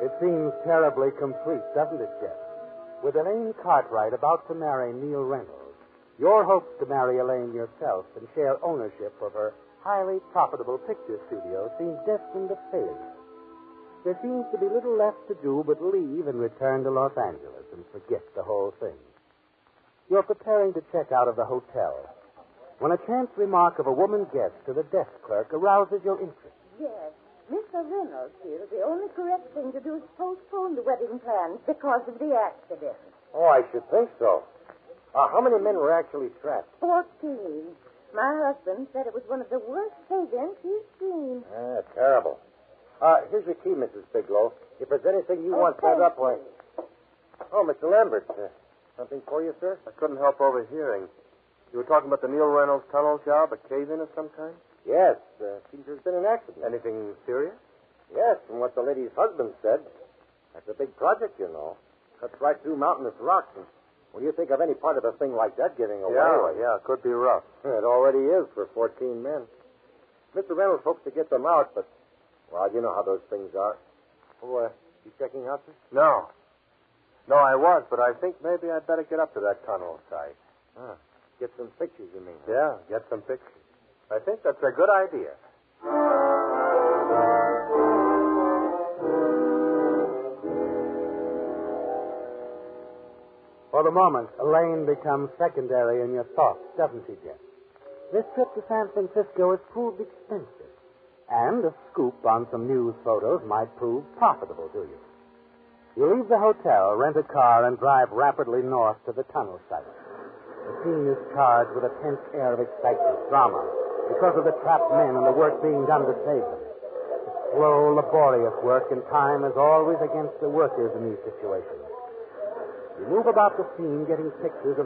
It seems terribly complete, doesn't it, Jeff? With Elaine Cartwright about to marry Neil Reynolds, your hopes to marry Elaine yourself and share ownership of her highly profitable picture studio seem destined to failure. There seems to be little left to do but leave and return to Los Angeles and forget the whole thing. You're preparing to check out of the hotel when a chance remark of a woman guest to the desk clerk arouses your interest. Yes. Mr. Reynolds feels the only correct thing to do is postpone the wedding plans because of the accident. Oh, I should think so. How many men were actually strapped? 14. My husband said it was one of the worst events he's seen. Terrible. Here's your key, Mrs. Bigelow. If there's anything you want set up, why... Oh, Mr. Lambert. Something for you, sir? I couldn't help overhearing. You were talking about the Neil Reynolds tunnel job, a cave-in of some kind? Yes. Seems there's been an accident. Anything serious? Yes, from what the lady's husband said. That's a big project, you know. Cuts right through mountainous rocks. And when you think of any part of a thing like that giving away... Yeah, it could be rough. It already is for 14 men. Mr. Reynolds hopes to get them out, but, well, you know how those things are. Oh, you checking out, sir? No, I was, but I think maybe I'd better get up to that tunnel site. Get some pictures, you mean? Huh? Yeah, get some pictures. I think that's a good idea. For the moment, Elaine becomes secondary in your thoughts, doesn't she, Jeff? This trip to San Francisco has proved expensive, and a scoop on some news photos might prove profitable to you. You leave the hotel, rent a car, and drive rapidly north to the tunnel site. The scene is charged with a tense air of excitement, drama, because of the trapped men and the work being done to save them. It's slow, laborious work, and time is always against the workers in these situations. You move about the scene getting pictures of